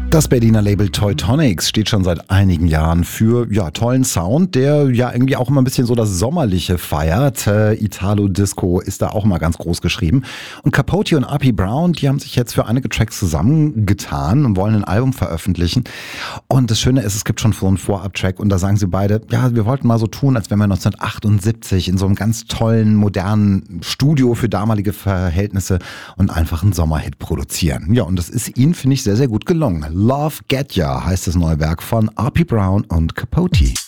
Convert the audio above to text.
Das Berliner Label Teutonics steht schon seit einigen Jahren für tollen Sound, der ja irgendwie auch immer ein bisschen so das Sommerliche feiert. Italo Disco ist da auch mal ganz groß geschrieben. Und Capote und R.P. Brown, die haben sich jetzt für einige Tracks zusammengetan und wollen ein Album veröffentlichen. Und das Schöne ist, es gibt schon so einen Vorab-Track und da sagen sie beide, ja, wir wollten mal so tun, als wenn wir 1978 in so einem ganz tollen, modernen Studio für damalige Verhältnisse und einfach einen Sommerhit produzieren. Ja, und das ist ihnen, finde ich, sehr, sehr gut gelungen. Love Get Ya heißt das neue Werk von R.P. Brown und Capote.